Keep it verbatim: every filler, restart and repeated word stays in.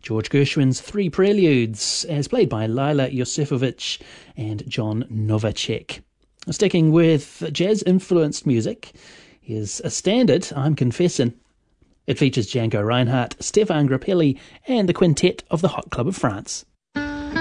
George Gershwin's Three Preludes, as played by Lila Josefovich and John Novacek. Sticking with jazz-influenced music is a standard, I'm Confessin'. It features Django Reinhardt, Stéphane Grappelli, and the quintet of the Hot Club of France.